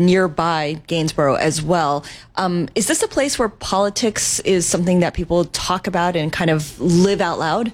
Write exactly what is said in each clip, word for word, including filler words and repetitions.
nearby Gainsborough as well. Um, is this a place where politics is something that people talk about and kind of live out loud?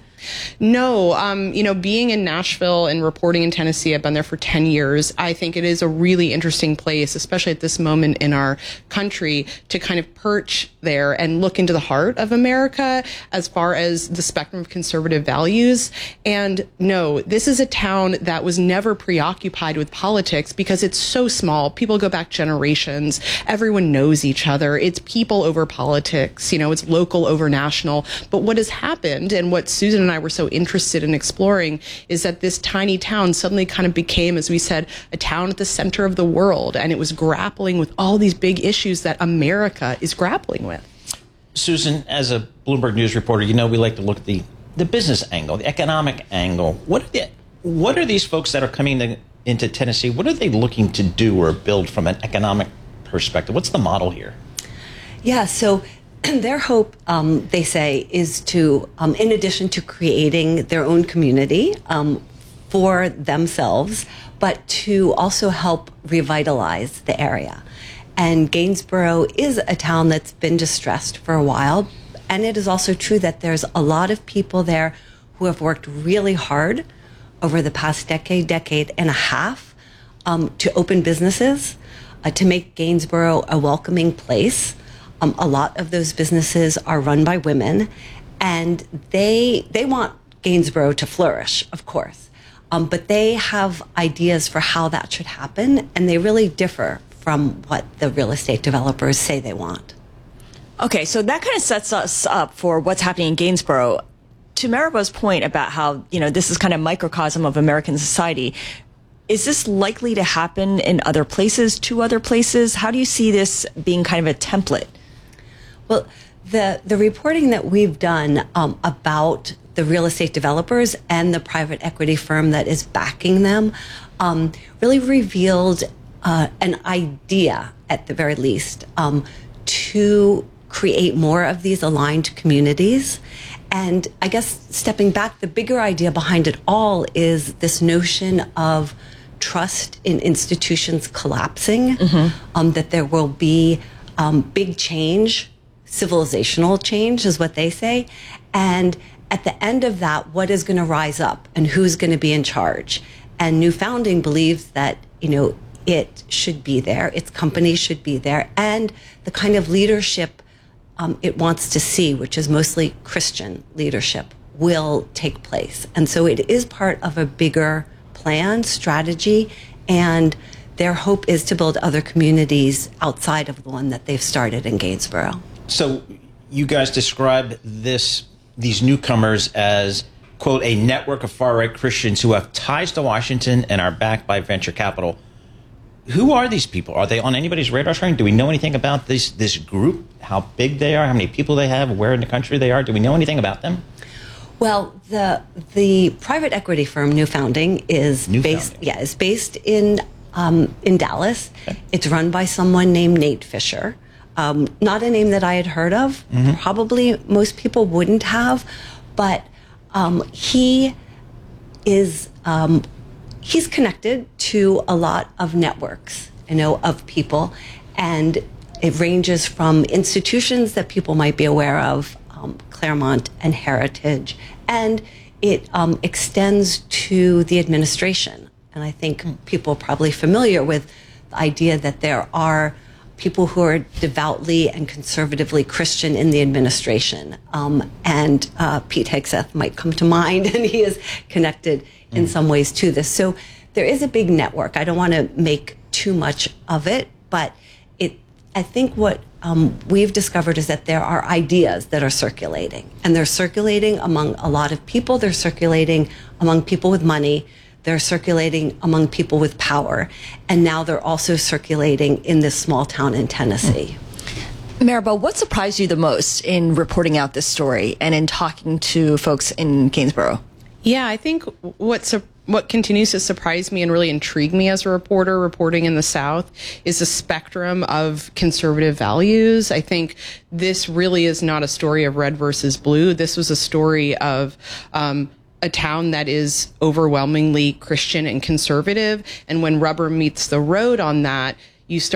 No, um, you know, being in Nashville and reporting in Tennessee, I've been there for ten years. I think it is a really interesting place, especially at this moment in our country, to kind of perch there and look into the heart of America as far as the spectrum of conservative values. And no, this is a town that was never preoccupied with politics because it's so small. People go back generations. Everyone knows each other. It's people over politics. You know, it's local over national. But what has happened, and what Susan and I were so interested in exploring, is that this tiny town suddenly kind of became, as we said, a town at the center of the world, and it was grappling with all these big issues that America is grappling with. Susan, as a Bloomberg News reporter, you know we like to look at the, the business angle, the economic angle. What are, the, what are these folks that are coming to, into Tennessee, what are they looking to do or build from an economic perspective? What's the model here? Yeah, so their hope, um, they say, is to, um, in addition to creating their own community um, for themselves, but to also help revitalize the area. And Gainsborough is a town that's been distressed for a while. And it is also true that there's a lot of people there who have worked really hard over the past decade, decade and a half um, to open businesses, uh, to make Gainsborough a welcoming place. Um, a lot of those businesses are run by women, and they they want Gainsborough to flourish, of course. Um, but they have ideas for how that should happen, and they really differ from what the real estate developers say they want. Okay, so that kind of sets us up for what's happening in Gainsborough. To Mariba's point about how, you know, this is kind of microcosm of American society, is this likely to happen in other places, to other places? How do you see this being kind of a template? Well, the, the reporting that we've done um, about the real estate developers and the private equity firm that is backing them um, really revealed uh, an idea, at the very least, um, to create more of these aligned communities. And I guess stepping back, the bigger idea behind it all is this notion of trust in institutions collapsing, mm-hmm. um, that there will be um, big change, civilizational change is what they say. And at the end of that, what is going to rise up and who's going to be in charge? And New Founding believes that, you know, it should be there, its companies should be there, and the kind of leadership um, it wants to see, which is mostly Christian leadership, will take place. And so it is part of a bigger plan, strategy, and their hope is to build other communities outside of the one that they've started in Gainsborough. So you guys describe this, these newcomers as, quote, a network of far-right Christians who have ties to Washington and are backed by venture capital. Who are these people? Are they on anybody's radar screen? Do we know anything about this this group? How big they are? How many people they have? Where in the country they are? Do we know anything about them? Well, the the private equity firm New Founding is New based Founding. yeah is based in um, in Dallas. Okay. It's run by someone named Nate Fisher. Um, not a name that I had heard of. Mm-hmm. Probably most people wouldn't have, but um, he is. Um, He's connected to a lot of networks, you know, of people, and it ranges from institutions that people might be aware of, um, Claremont and Heritage, and it um, extends to the administration. And I think people are probably familiar with the idea that there are people who are devoutly and conservatively Christian in the administration. Um, and uh, Pete Hegseth might come to mind, and he is connected in mm. some ways to this. So there is a big network. I don't want to make too much of it, but it. I think what um, we've discovered is that there are ideas that are circulating, and they're circulating among a lot of people. They're circulating among people with money. They're circulating among people with power. And now they're also circulating in this small town in Tennessee. Mariba, what surprised you the most in reporting out this story and in talking to folks in Gainsborough? Yeah, I think what su- what continues to surprise me and really intrigue me as a reporter reporting in the South is the spectrum of conservative values. I think this really is not a story of red versus blue. This was a story of um, a town that is overwhelmingly Christian and conservative. And when rubber meets the road on that, you start